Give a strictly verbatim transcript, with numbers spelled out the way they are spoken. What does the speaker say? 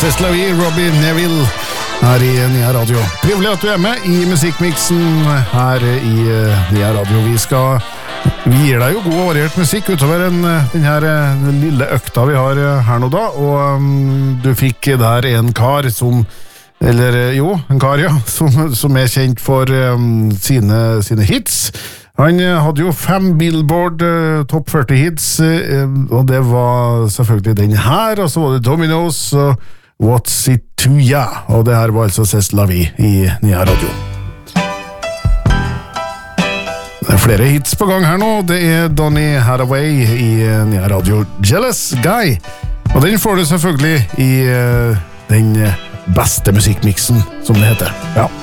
C'est la vie, Robbie Neville her i Nia Radio. Trivelig at du er med i musikkmiksen her i Nia Radio. Vi skal vi gir deg jo god og variert musikk utover en, den her den lille økta vi har her nå da, og um, du fikk der en kar som eller jo, en kar ja, som, som er kjent for um, sine, sine hits. Han hadde jo fem Billboard uh, Top førti hits, uh, og det var selvfølgelig den her, og så var det Dominoes og What's It To Ya, og det her var altså C'est La Vie i Nia Radio. Det er flere hits på gang her nå, det er Donny Hathaway i Nia Radio, Jealous Guy, og den får du selvfølgelig i uh, den beste musikkmiksen, som det heter. Ja.